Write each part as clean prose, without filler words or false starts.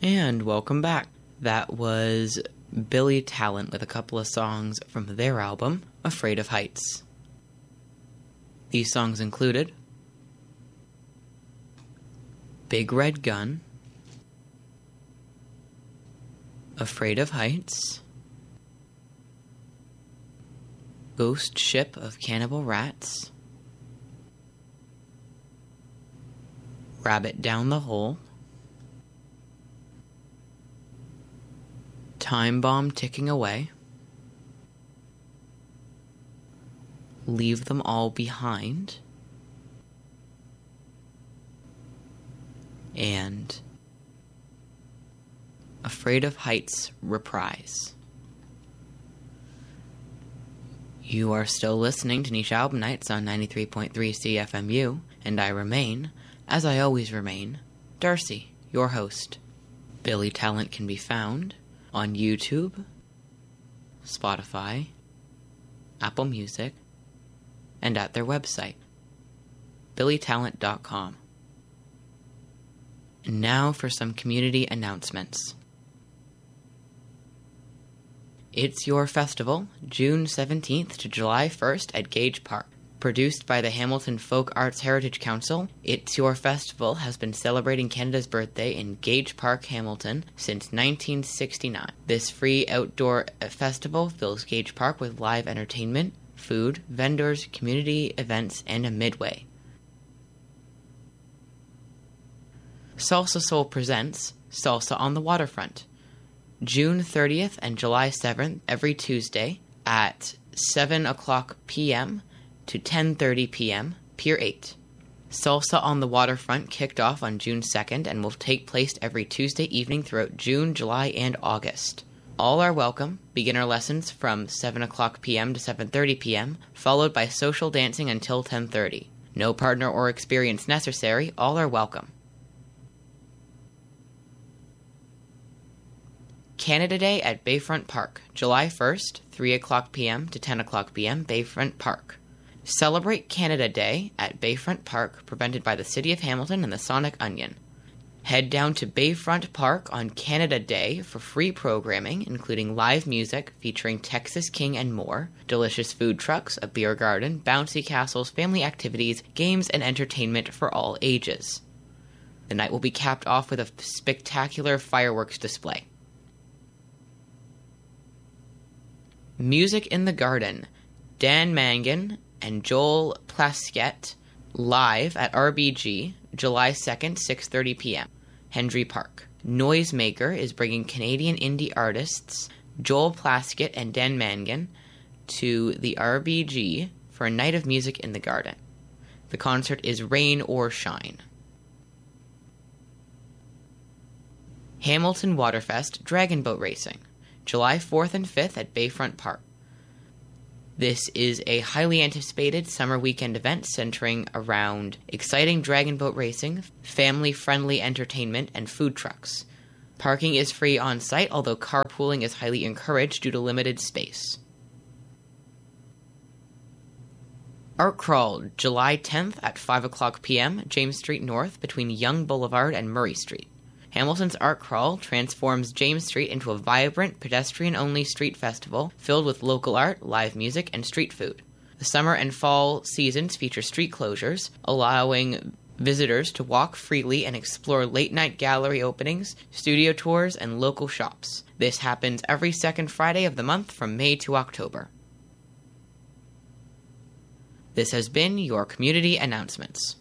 And welcome back. That was Billy Talent with a couple of songs from their album, Afraid of Heights. These songs included Big Red Gun, Afraid of Heights, Ghost Ship of Cannibal Rats, Rabbit Down the Hole, Time Bomb Ticking Away, Leave Them All Behind, and Afraid of Heights Reprise. You are still listening to Niche Album Nights on 93.3 CFMU, and I remain, as I always remain, Darcy, your host. Billy Talent can be found on YouTube, Spotify, Apple Music, and at their website, billytalent.com. And now for some community announcements. It's Your Festival, June 17th to July 1st at Gage Park. Produced by the Hamilton Folk Arts Heritage Council, It's Your Festival has been celebrating Canada's birthday in Gage Park, Hamilton since 1969. This free outdoor festival fills Gage Park with live entertainment, food, vendors, community events, and a midway. Salsa Soul presents Salsa on the Waterfront, June 30th and July 7th every Tuesday at 7 o'clock p.m. to 10:30 p.m., Pier 8. Salsa on the Waterfront kicked off on June 2nd and will take place every Tuesday evening throughout June, July, and August. All are welcome. Beginner lessons from 7 o'clock p.m. to 7:30 p.m., followed by social dancing until 10:30. No partner or experience necessary. All are welcome. Canada Day at Bayfront Park, July 1st, 3 o'clock p.m. to 10 o'clock p.m., Bayfront Park. Celebrate Canada Day at Bayfront Park, presented by the City of Hamilton and the Sonic Onion. Head down to Bayfront Park on Canada Day for free programming, including live music featuring Texas King and more, delicious food trucks, a beer garden, bouncy castles, family activities, games, and entertainment for all ages. The night will be capped off with a spectacular fireworks display. Music in the Garden, Dan Mangan and Joel Plaskett, live at RBG, July 2nd, 6:30 p.m., Hendry Park. Noisemaker is bringing Canadian indie artists Joel Plaskett and Dan Mangan to the RBG for a night of music in the garden. The concert is Rain or Shine. Hamilton Waterfest Dragon Boat Racing, July 4th and 5th at Bayfront Park. This is a highly anticipated summer weekend event centering around exciting dragon boat racing, family-friendly entertainment, and food trucks. Parking is free on site, although carpooling is highly encouraged due to limited space. Art Crawl, July 10th at 5 o'clock p.m., James Street North between Yonge Boulevard and Murray Street. Hamilton's Art Crawl transforms James Street into a vibrant, pedestrian-only street festival filled with local art, live music, and street food. The summer and fall seasons feature street closures, allowing visitors to walk freely and explore late-night gallery openings, studio tours, and local shops. This happens every second Friday of the month from May to October. This has been your community announcements.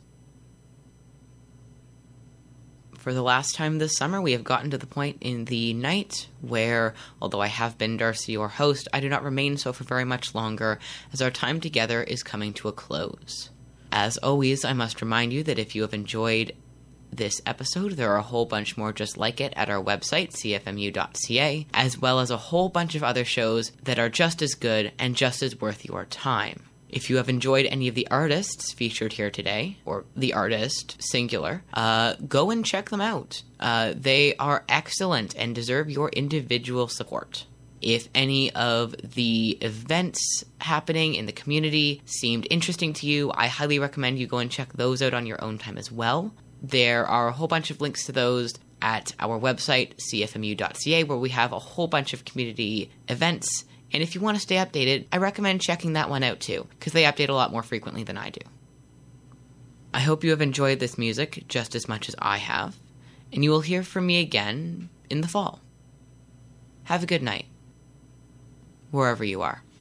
For the last time this summer, we have gotten to the point in the night where, although I have been Darcy, your host, I do not remain so for very much longer, as our time together is coming to a close. As always, I must remind you that if you have enjoyed this episode, there are a whole bunch more just like it at our website, cfmu.ca, as well as a whole bunch of other shows that are just as good and just as worth your time. If you have enjoyed any of the artists featured here today, or the artist, singular, go and check them out. They are excellent and deserve your individual support. If any of the events happening in the community seemed interesting to you, I highly recommend you go and check those out on your own time as well. There are a whole bunch of links to those at our website, cfmu.ca, where we have a whole bunch of community events. And if you want to stay updated, I recommend checking that one out too, because they update a lot more frequently than I do. I hope you have enjoyed this music just as much as I have, and you will hear from me again in the fall. Have a good night, wherever you are.